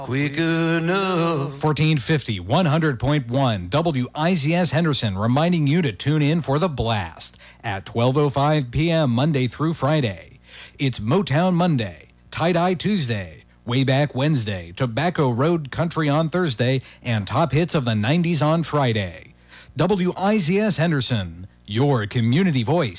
quick enough. 1450, 100.1, WIZS Henderson reminding you to tune in for The Blast at 12:05 p.m. Monday through Friday. It's Motown Monday, Tie-Dye Tuesday, Way Back Wednesday, Tobacco Road Country on Thursday, and Top Hits of the 90s on Friday. WIZS Henderson, your community voice.